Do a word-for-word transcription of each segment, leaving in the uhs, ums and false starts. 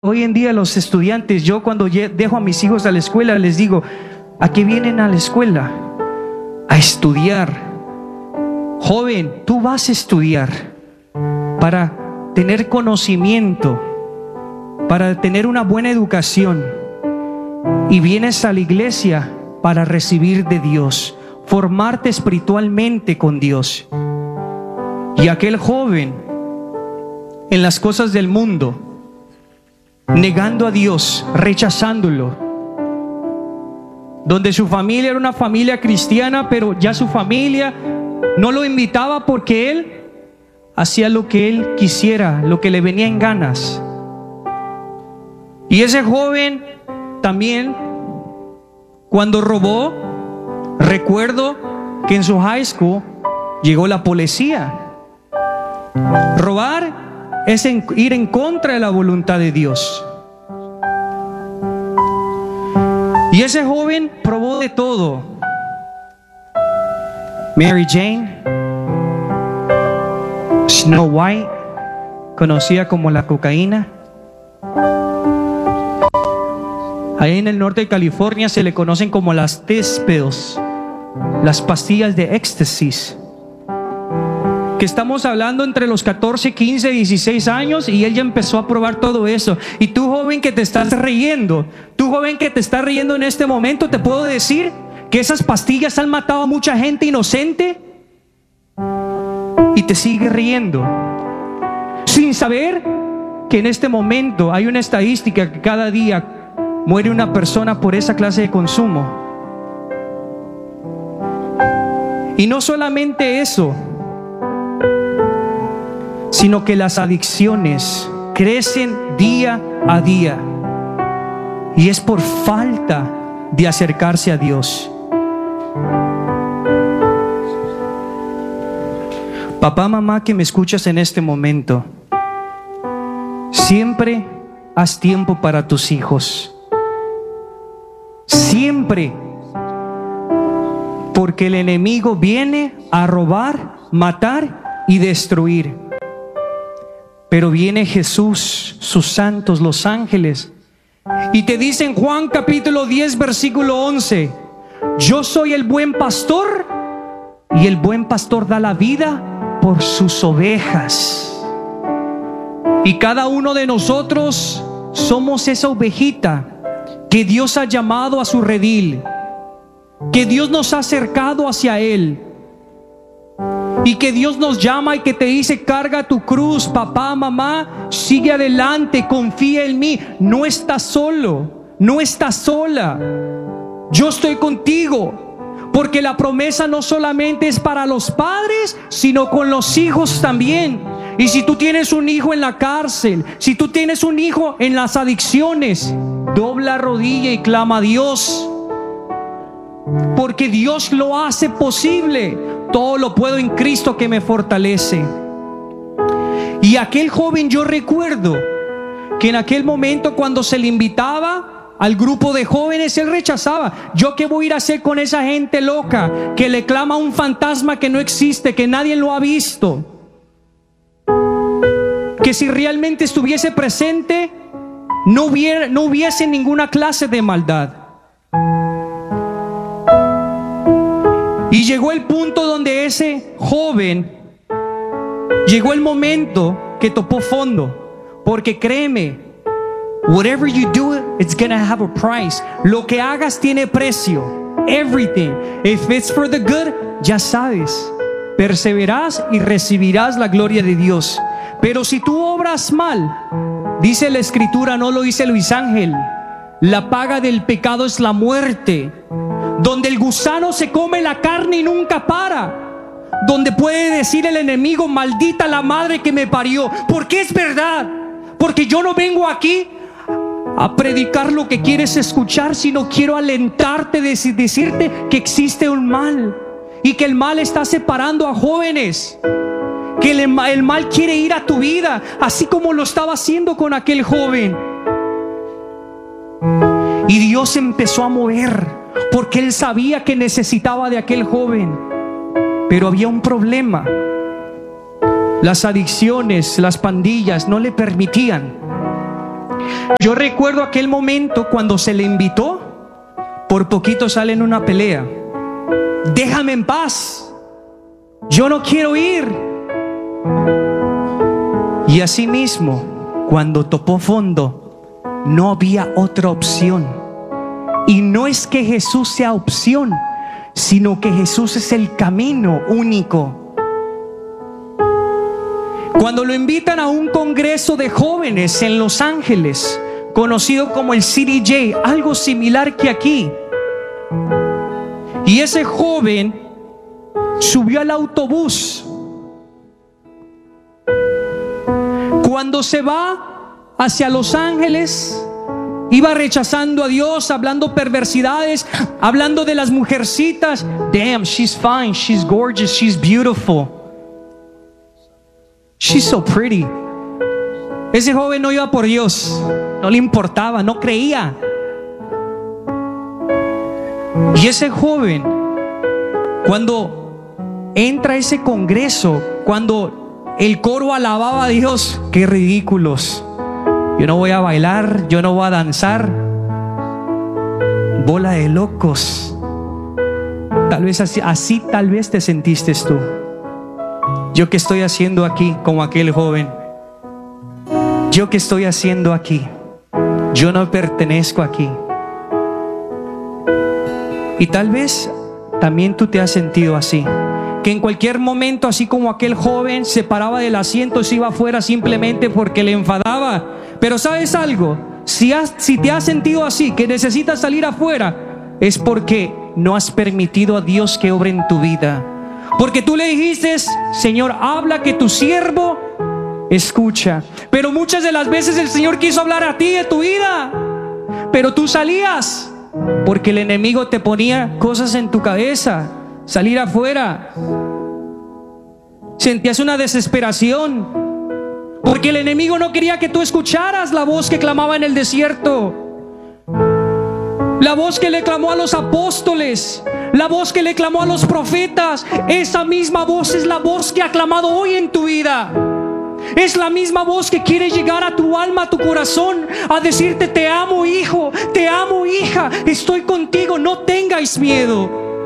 Hoy en día los estudiantes, yo cuando dejo a mis hijos a la escuela les digo, ¿a qué vienen a la escuela? A estudiar. Joven, tú vas a estudiar para tener conocimiento, para tener una buena educación, y vienes a la iglesia para recibir de Dios, formarte espiritualmente con Dios. Y aquel joven en las cosas del mundo, negando a Dios, rechazándolo, donde su familia era una familia cristiana, pero ya su familia no lo invitaba porque él hacía lo que él quisiera, lo que le venía en ganas. Y ese joven también, cuando robó, recuerdo que en su high school llegó la policía. Robar es en, ir en contra de la voluntad de Dios. Y ese joven probó de todo. Mary Jane, Snow White, conocida como la cocaína. Ahí en el norte de California se le conocen como las test pills, las pastillas de éxtasis, que estamos hablando entre los catorce, quince, dieciséis años, y él ya empezó a probar todo eso. Y tú, joven, que te estás riendo, tú, joven, que te estás riendo en este momento, te puedo decir que esas pastillas han matado a mucha gente inocente y te sigues riendo, sin saber que en este momento hay una estadística que cada día muere una persona por esa clase de consumo. Y no solamente eso, sino que las adicciones crecen día a día, y es por falta de acercarse a Dios. Papá, mamá, que me escuchas en este momento, siempre haz tiempo para tus hijos, siempre, porque el enemigo viene a robar, matar y destruir. Pero viene Jesús, sus santos, los ángeles, y te dice en Juan capítulo diez versículo once: yo soy el buen pastor, y el buen pastor da la vida por sus ovejas. Y cada uno de nosotros somos esa ovejita que Dios ha llamado a su redil, que Dios nos ha acercado hacia Él, y que Dios nos llama y que te dice: carga tu cruz, papá, mamá, sigue adelante, confía en mí. No estás solo, no estás sola. Yo estoy contigo, porque la promesa no solamente es para los padres, sino con los hijos también. Y si tú tienes un hijo en la cárcel, si tú tienes un hijo en las adicciones, dobla rodilla y clama a Dios, porque Dios lo hace posible. Todo lo puedo en Cristo que me fortalece. Y aquel joven, yo recuerdo que en aquel momento, cuando se le invitaba al grupo de jóvenes, él rechazaba. ¿Yo qué voy a ir a hacer con esa gente loca que le clama a un fantasma que no existe, que nadie lo ha visto? Que si realmente estuviese presente, no hubiera, no hubiese ninguna clase de maldad. Y llegó el punto donde ese joven, llegó el momento que topó fondo. Porque créeme, whatever you do, it's gonna have a price. Lo que hagas tiene precio. Everything. If it's for the good, ya sabes, perseverarás y recibirás la gloria de Dios. Pero si tú obras mal, dice la Escritura, no lo dice Luis Ángel, la paga del pecado es la muerte, donde el gusano se come la carne y nunca para, donde puede decir el enemigo: maldita la madre que me parió. Porque es verdad, porque yo no vengo aquí a predicar lo que quieres escuchar, sino quiero alentarte, decirte que existe un mal, y que el mal está separando a jóvenes, que el, el mal quiere ir a tu vida, así como lo estaba haciendo con aquel joven. Y Dios empezó a mover, porque Él sabía que necesitaba de aquel joven. Pero había un problema: las adicciones, las pandillas no le permitían. Yo recuerdo aquel momento cuando se le invitó, por poquito sale en una pelea. Déjame en paz, yo no quiero ir. Y así mismo, cuando topó fondo, no había otra opción. Y no es que Jesús sea opción, sino que Jesús es el camino único. Cuando lo invitan a un congreso de jóvenes en Los Ángeles, conocido como el C D J, algo similar que aquí, y ese joven subió al autobús. Cuando se va hacia Los Ángeles, iba rechazando a Dios, hablando perversidades, hablando de las mujercitas. Damn, she's fine, she's gorgeous, she's beautiful, she's so pretty. Ese joven no iba por Dios, no le importaba, no creía. Y ese joven, cuando entra a ese congreso, cuando el coro alababa a Dios, qué ridículos, yo no voy a bailar, yo no voy a danzar, bola de locos. Tal vez así, así tal vez te sentiste tú. Yo qué estoy haciendo aquí como aquel joven. Yo qué estoy haciendo aquí. Yo no pertenezco aquí. Y tal vez también tú te has sentido así, que en cualquier momento, así como aquel joven, se paraba del asiento y se iba afuera simplemente porque le enfadaba. Pero ¿sabes algo? Si, has, si te has sentido así, que necesitas salir afuera, es porque no has permitido a Dios que obre en tu vida. Porque tú le dijiste: Señor, habla, que tu siervo escucha. Pero muchas de las veces el Señor quiso hablar a ti de tu vida, pero tú salías porque el enemigo te ponía cosas en tu cabeza. Salir afuera, sentías una desesperación, porque el enemigo no quería que tú escucharas la voz que clamaba en el desierto, la voz que le clamó a los apóstoles, la voz que le clamó a los profetas. Esa misma voz es la voz que ha clamado hoy en tu vida. Es la misma voz que quiere llegar a tu alma, a tu corazón, a decirte: te amo, hijo, te amo, hija, estoy contigo, no tengáis miedo.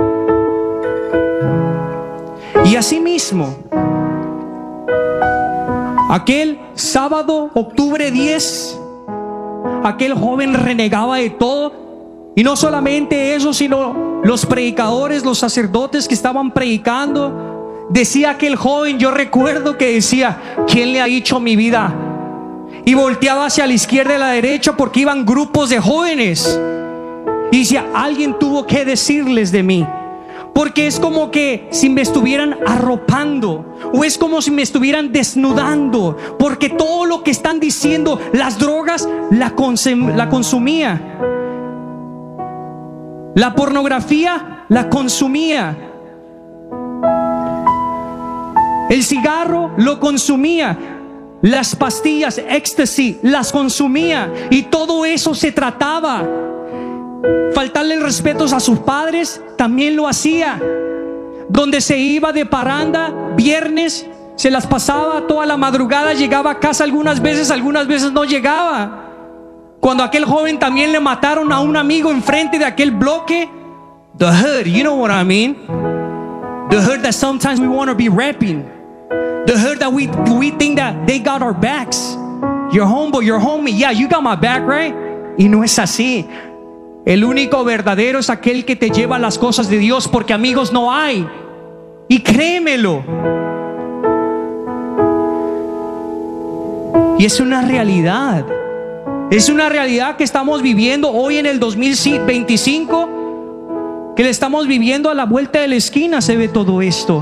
Y así mismo, aquel sábado, octubre diez, aquel joven renegaba de todo. Y no solamente eso, sino los predicadores, los sacerdotes que estaban predicando. Decía aquel joven, yo recuerdo que decía: ¿quién le ha dicho mi vida? Y volteaba hacia la izquierda y a la derecha, porque iban grupos de jóvenes. Y decía: alguien tuvo que decirles de mí. Porque es como que si me estuvieran arropando, o es como si me estuvieran desnudando, porque todo lo que están diciendo, las drogas, la, consum- la consumía, la pornografía la consumía, el cigarro lo consumía, las pastillas éxtasis las consumía, y todo eso se trataba. Faltarle el respeto a sus padres también lo hacía. Donde se iba de parranda viernes, se las pasaba toda la madrugada, llegaba a casa algunas veces, algunas veces no llegaba. Cuando aquel joven también le mataron a un amigo enfrente de aquel bloque, the hood, you know what I mean, the hood that sometimes we want to be rapping, the hood that we, we think that they got our backs. Your homeboy, your homie, yeah, you got my back, right? Y no es así. El único verdadero es aquel que te lleva las cosas de Dios, porque amigos no hay. Y créemelo. Y es una realidad. Es una realidad que estamos viviendo hoy en el dos mil veinticinco, que le estamos viviendo a la vuelta de la esquina. Se ve todo esto.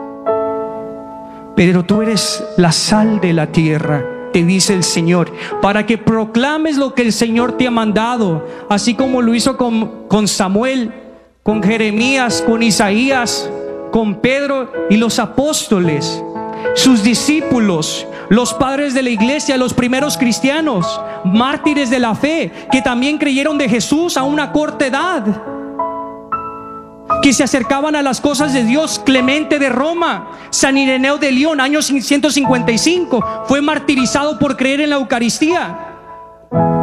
Pero tú eres la sal de la tierra, te dice el Señor, para que proclames lo que el Señor te ha mandado, así como lo hizo con, con Samuel, con Jeremías, con Isaías, con Pedro y los apóstoles, sus discípulos, los padres de la iglesia, los primeros cristianos, mártires de la fe, que también creyeron de Jesús a una corta edad, que se acercaban a las cosas de Dios. Clemente de Roma, San Ireneo de León, año ciento cincuenta y cinco, fue martirizado por creer en la Eucaristía.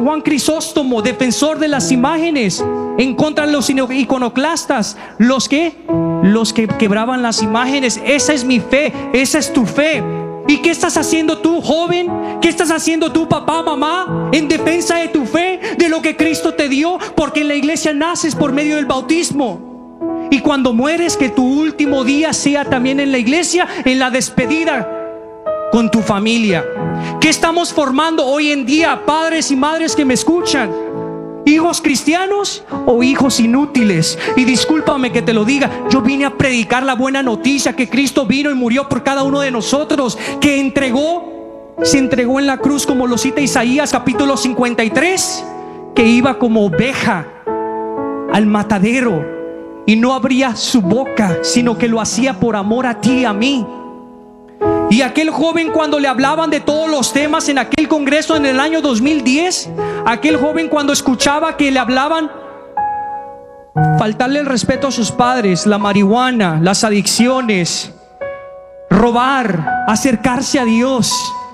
San Juan Crisóstomo, defensor de las imágenes, en contra de los iconoclastas, los que, los que quebraban las imágenes. Esa es mi fe, esa es tu fe. ¿Y qué estás haciendo tú, joven? ¿Qué estás haciendo tú, papá, mamá, en defensa de tu fe, de lo que Cristo te dio? Porque en la iglesia naces por medio del bautismo. Y cuando mueres, que tu último día sea también en la iglesia, en la despedida con tu familia. ¿Qué estamos formando hoy en día, padres y madres que me escuchan? ¿Hijos cristianos o hijos inútiles? Y discúlpame que te lo diga, yo vine a predicar la buena noticia, que Cristo vino y murió por cada uno de nosotros, que entregó, se entregó en la cruz, como lo cita Isaías capítulo cincuenta y tres, que iba como oveja al matadero y no abría su boca, sino que lo hacía por amor a ti y a mí. Y aquel joven, cuando le hablaban de todos los temas en aquel congreso en el año dos mil diez, aquel joven, cuando escuchaba que le hablaban faltarle el respeto a sus padres, la marihuana, las adicciones, robar, acercarse a Dios,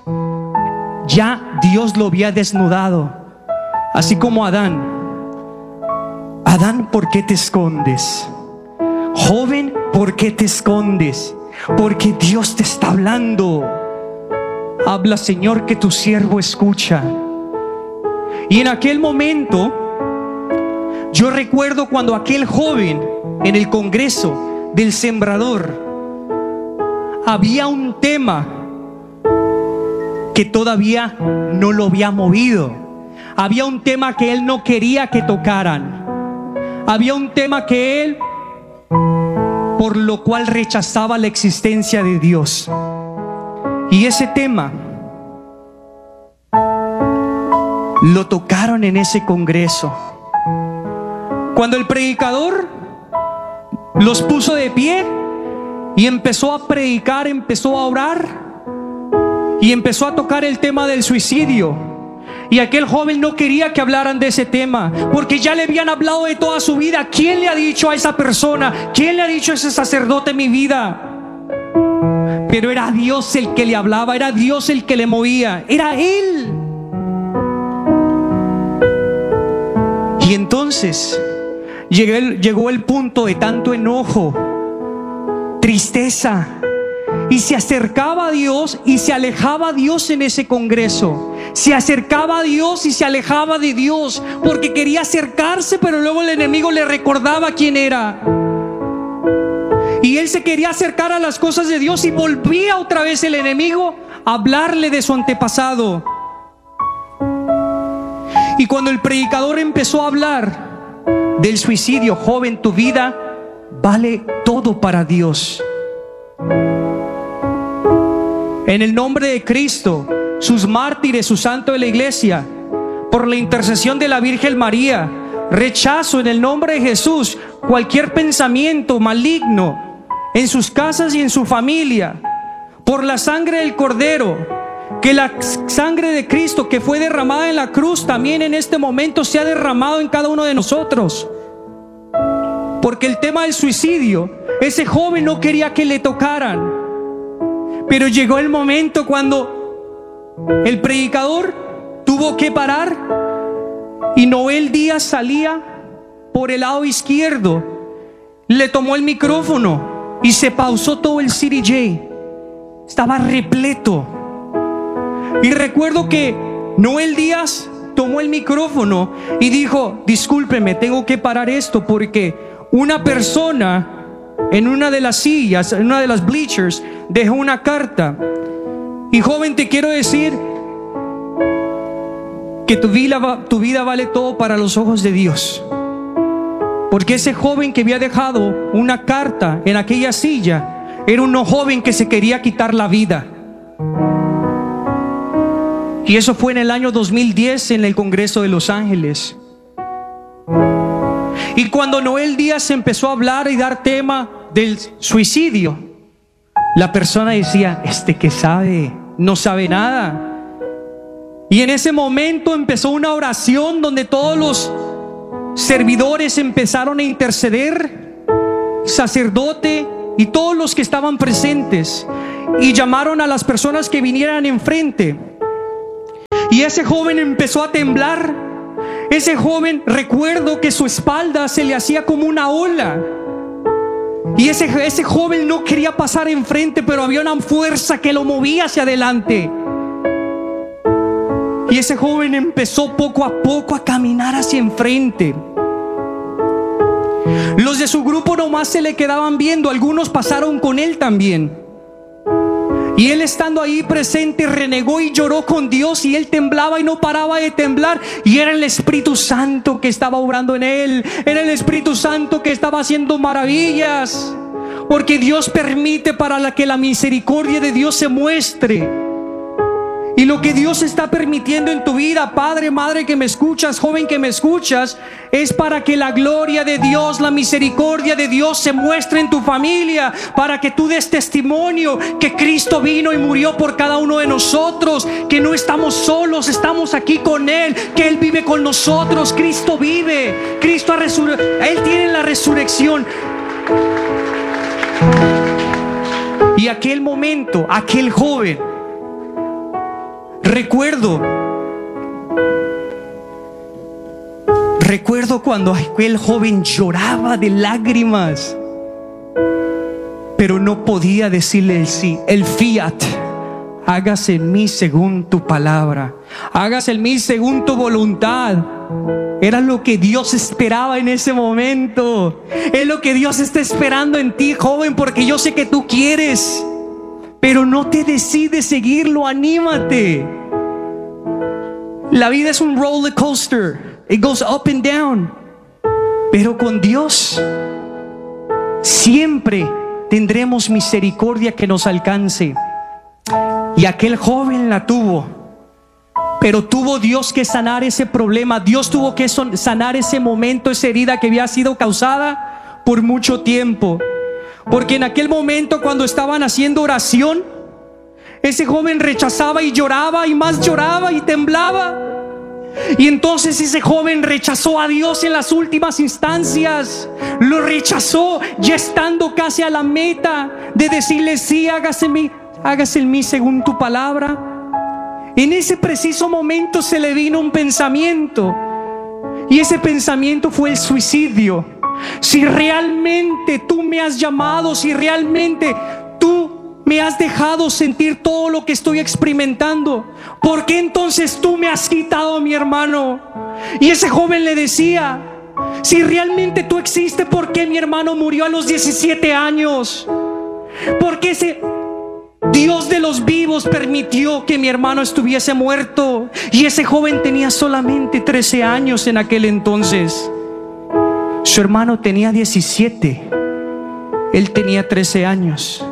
ya Dios lo había desnudado, así como Adán. Adán, ¿por qué te escondes? Joven, ¿por qué te escondes? Porque Dios te está hablando. Habla, Señor, que tu siervo escucha. Y en aquel momento, yo recuerdo cuando aquel joven en el congreso del sembrador, había un tema que todavía no lo había movido. Había un tema que él no quería que tocaran. Había un tema que él, por lo cual rechazaba la existencia de Dios. Y ese tema lo tocaron en ese congreso. Cuando el predicador los puso de pie y empezó a predicar, empezó a orar y empezó a tocar el tema del suicidio. Y aquel joven no quería que hablaran de ese tema, porque ya le habían hablado de toda su vida. ¿Quién le ha dicho a esa persona? ¿Quién le ha dicho a ese sacerdote mi vida? Pero era Dios el que le hablaba, era Dios el que le movía, era Él. Y entonces llegó el, llegó el punto de tanto enojo, tristeza, y se acercaba a Dios y se alejaba a Dios en ese congreso. Se acercaba a Dios y se alejaba de Dios, porque quería acercarse, pero luego el enemigo le recordaba quién era. Y él se quería acercar a las cosas de Dios y volvía otra vez el enemigo a hablarle de su antepasado. Y cuando el predicador empezó a hablar del suicidio, joven, tu vida vale todo para Dios. En el nombre de Cristo, sus mártires, sus santos de la iglesia, por la intercesión de la Virgen María, rechazo en el nombre de Jesús cualquier pensamiento maligno en sus casas y en su familia. Por la sangre del Cordero, que la sangre de Cristo que fue derramada en la cruz también en este momento sea derramado en cada uno de nosotros. Porque el tema del suicidio, ese joven no quería que le tocaran. Pero llegó el momento cuando el predicador tuvo que parar y Noel Díaz salía por el lado izquierdo. Le tomó el micrófono y se pausó todo el C D J. Estaba repleto. Y recuerdo que Noel Díaz tomó el micrófono y dijo: discúlpeme, tengo que parar esto porque una persona en una de las sillas, en una de las bleachers, dejó una carta. Y joven, te quiero decir que tu vida, tu vida vale todo para los ojos de Dios. Porque ese joven que había dejado una carta en aquella silla era un joven que se quería quitar la vida. Y eso fue en el año dos mil diez en el Congreso de Los Ángeles. Y cuando Noel Díaz empezó a hablar y dar tema del suicidio, la persona decía: este que sabe, no sabe nada. Y en ese momento empezó una oración donde todos los servidores empezaron a interceder, sacerdote y todos los que estaban presentes, y llamaron a las personas que vinieran enfrente. Y ese joven empezó a temblar. Ese joven, recuerdo que su espalda se le hacía como una ola. Y ese, ese joven no quería pasar enfrente, pero había una fuerza que lo movía hacia adelante. Y ese joven empezó poco a poco a caminar hacia enfrente. Los de su grupo nomás se le quedaban viendo. Algunos pasaron con él también. Y él, estando ahí presente, renegó y lloró con Dios. Y él temblaba y no paraba de temblar. Y era el Espíritu Santo que estaba obrando en él. Era el Espíritu Santo que estaba haciendo maravillas. Porque Dios permite para la que la misericordia de Dios se muestre. Y lo que Dios está permitiendo en tu vida, padre, madre que me escuchas, joven que me escuchas, es para que la gloria de Dios, la misericordia de Dios se muestre en tu familia, para que tú des testimonio que Cristo vino y murió por cada uno de nosotros, que no estamos solos, estamos aquí con Él, que Él vive con nosotros. Cristo vive, Cristo ha resucitado, Él tiene la resurrección. Y aquel momento, aquel joven, Recuerdo, recuerdo cuando aquel joven lloraba de lágrimas, pero no podía decirle el sí, el fiat, hágase en mí según tu palabra, hágase en mí según tu voluntad. Era lo que Dios esperaba en ese momento. Es lo que Dios está esperando en ti, joven, porque yo sé que tú quieres, pero no te decides seguirlo. Anímate. La vida es un roller coaster. It goes up and down. Pero con Dios siempre tendremos misericordia que nos alcance. Y aquel joven la tuvo, pero tuvo Dios que sanar ese problema. Dios tuvo que sanar ese momento, esa herida que había sido causada por mucho tiempo. Porque en aquel momento, cuando estaban haciendo oración, ese joven rechazaba y lloraba y más lloraba y temblaba. Y entonces ese joven rechazó a Dios en las últimas instancias. Lo rechazó ya estando casi a la meta de decirle: sí, hágase en mí, hágase en mí según tu palabra. En ese preciso momento se le vino un pensamiento, y ese pensamiento fue el suicidio. Si realmente tú me has llamado, si realmente tú me has dejado sentir todo lo que estoy experimentando, ¿por qué entonces tú me has quitado a mi hermano? Y ese joven le decía: si realmente tú existes, ¿por qué mi hermano murió a los diecisiete años? ¿Por qué ese Dios de los vivos permitió que mi hermano estuviese muerto? Y ese joven tenía solamente trece años en aquel entonces. Su hermano tenía diecisiete. Él tenía trece años.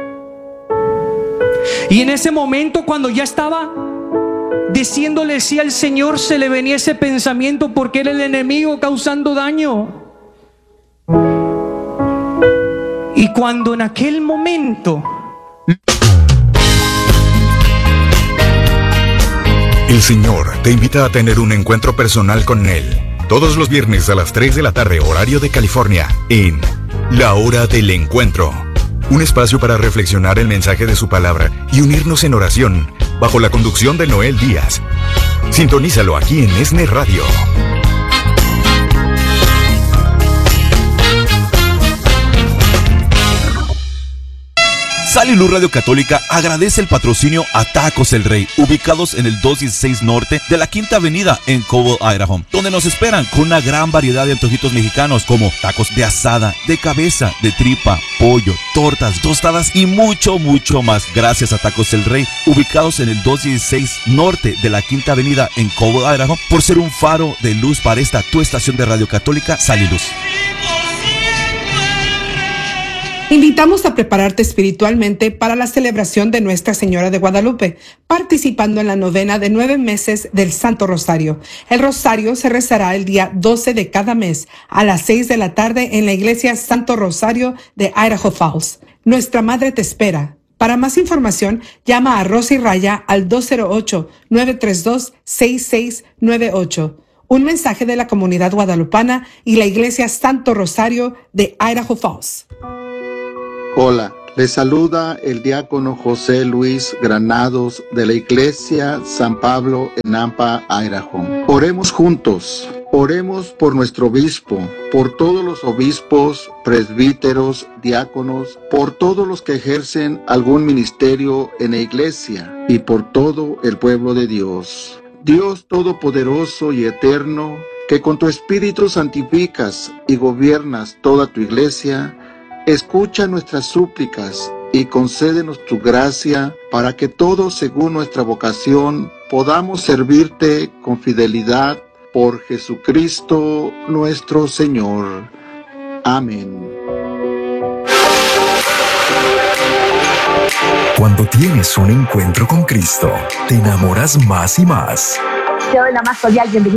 Y en ese momento, cuando ya estaba diciéndole sí al Señor, se le venía ese pensamiento, porque era el enemigo causando daño. Y cuando en aquel momento el Señor te invita a tener un encuentro personal con Él todos los viernes a las tres de la tarde, horario de California, en La Hora del Encuentro. Un espacio para reflexionar el mensaje de su palabra y unirnos en oración, bajo la conducción de Noel Díaz. Sintonízalo aquí en ESNE Radio. Sal y Luz Radio Católica agradece el patrocinio a Tacos El Rey, ubicados en el doscientos dieciséis Norte de la Quinta Avenida en Cobble, Idaho, donde nos esperan con una gran variedad de antojitos mexicanos como tacos de asada, de cabeza, de tripa, pollo, tortas, tostadas y mucho, mucho más. Gracias a Tacos El Rey, ubicados en el doscientos dieciséis Norte de la Quinta Avenida en Cobble, Idaho, por ser un faro de luz para esta tu estación de Radio Católica, Sal y Luz. Invitamos a prepararte espiritualmente para la celebración de Nuestra Señora de Guadalupe, participando en la novena de nueve meses del Santo Rosario. El Rosario se rezará el día doce de cada mes a las seis de la tarde en la Iglesia Santo Rosario de Idaho Falls. Nuestra Madre te espera. Para más información, llama a Rosy Raya al dos cero ocho, nueve tres dos, seis seis nueve ocho. Un mensaje de la comunidad guadalupana y la Iglesia Santo Rosario de Idaho Falls. Hola, Les saluda el diácono José Luis Granados de la Iglesia San Pablo en Nampa, Idaho. Oremos juntos. Oremos por nuestro obispo, por todos los obispos, presbíteros, diáconos, por todos los que ejercen algún ministerio en la iglesia y por todo el pueblo de Dios. Dios Todopoderoso y Eterno, que con tu Espíritu santificas y gobiernas toda tu iglesia, escucha nuestras súplicas y concédenos tu gracia para que todos, según nuestra vocación, podamos servirte con fidelidad por Jesucristo nuestro Señor. Amén. Cuando tienes un encuentro con Cristo, te enamoras más y más. Te doy la más cordial bienvenida.